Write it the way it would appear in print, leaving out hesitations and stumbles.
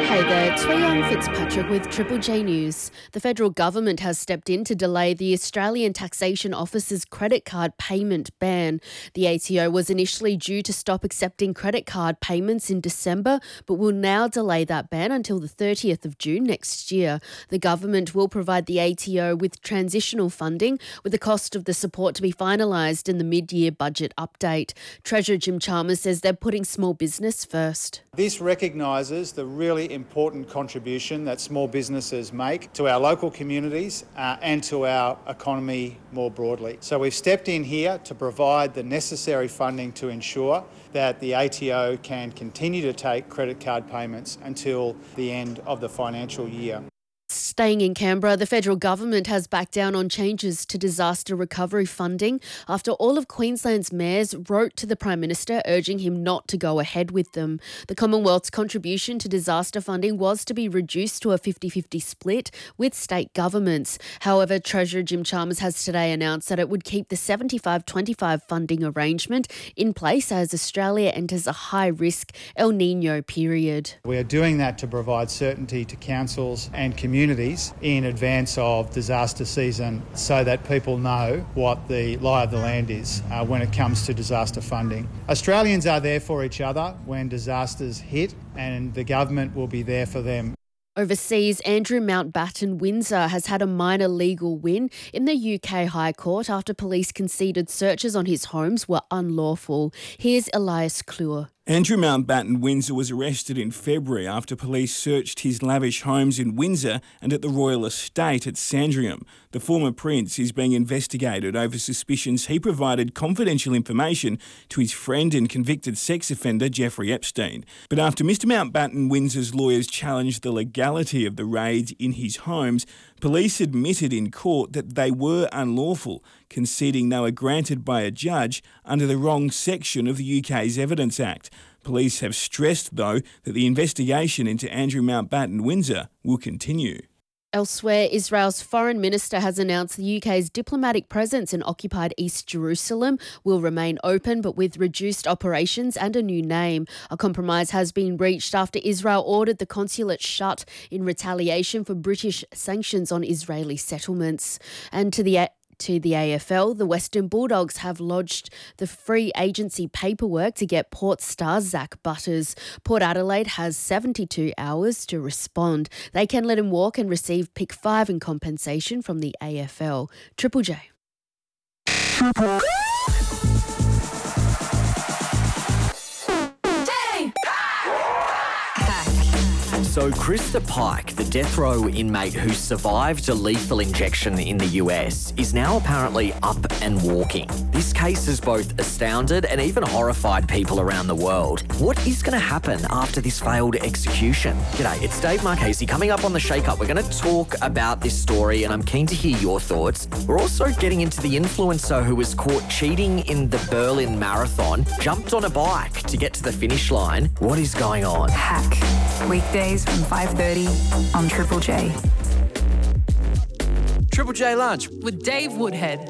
Hey there, it's Rhian Fitzpatrick with Triple J News. The federal government has stepped in to delay the Australian Taxation Office's credit card payment ban. The ATO was initially due to stop accepting credit card payments in December, but will now delay that ban until the 30th of June next year. The government will provide the ATO with transitional funding, with the cost of the support to be finalised in the mid-year budget update. Treasurer Jim Chalmers says they're putting small business first. This recognises the really important contribution that small businesses make to our local communities and to our economy more broadly. So we've stepped in here to provide the necessary funding to ensure that the ATO can continue to take credit card payments until the end of the financial year. Staying in Canberra, the federal government has backed down on changes to disaster recovery funding after all of Queensland's mayors wrote to the Prime Minister urging him not to go ahead with them. The Commonwealth's contribution to disaster funding was to be reduced to a 50-50 split with state governments. However, Treasurer Jim Chalmers has today announced that it would keep the 75-25 funding arrangement in place as Australia enters a high-risk El Niño period. We are doing that to provide certainty to councils and communities in advance of disaster season so that people know what the lie of the land is when it comes to disaster funding. Australians are there for each other when disasters hit, and the government will be there for them. Overseas, Andrew Mountbatten Windsor has had a minor legal win in the UK High Court after police conceded searches on his homes were unlawful. Here's Elias Kluwer. Andrew Mountbatten Windsor was arrested in February after police searched his lavish homes in Windsor and at the Royal Estate at Sandringham. The former prince is being investigated over suspicions he provided confidential information to his friend and convicted sex offender Jeffrey Epstein. But after Mr Mountbatten Windsor's lawyers challenged the legality of the raids in his homes, police admitted in court that they were unlawful, conceding they were granted by a judge under the wrong section of the UK's Evidence Act. Police have stressed, though, that the investigation into Andrew Mountbatten Windsor will continue. Elsewhere, Israel's foreign minister has announced the UK's diplomatic presence in occupied East Jerusalem will remain open but with reduced operations and a new name. A compromise has been reached after Israel ordered the consulate shut in retaliation for British sanctions on Israeli settlements. And to the AFL, the Western Bulldogs have lodged the free agency paperwork to get Port star Zach Butters. Port Adelaide has 72 hours to respond. They can let him walk and receive pick 5 in compensation from the AFL. Triple J. So Krista Pike, the death row inmate who survived a lethal injection in the US, is now apparently up and walking. This case has both astounded and even horrified people around the world. What is going to happen after this failed execution? G'day, it's Dave Marchese. Coming up on The Shake Up, we're going to talk about this story and I'm keen to hear your thoughts. We're also getting into the influencer who was caught cheating in the Berlin Marathon, jumped on a bike to get to the finish line. What is going on? Hack. Weekdays from 5:30 on Triple J. Triple J Lunch with Dave Woodhead.